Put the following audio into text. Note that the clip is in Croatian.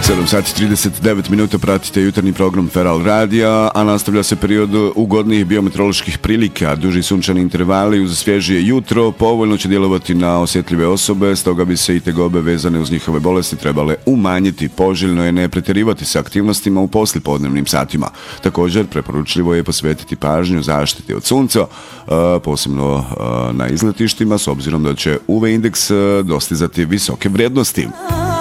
7:39 pratite jutarnji program Feral Radija, a nastavlja se period ugodnijih biometeoroloških prilika. Duži sunčani intervali uz svježije jutro povoljno će djelovati na osjetljive osobe, stoga bi se i tegobe vezane uz njihove bolesti trebale umanjiti. Poželjno je ne pretjerivati sa aktivnostima u poslijepodnevnim satima. Također, preporučljivo je posvetiti pažnju zaštiti od sunca, posebno na izletištima, s obzirom da će UV indeks dostizati visoke vrijednosti.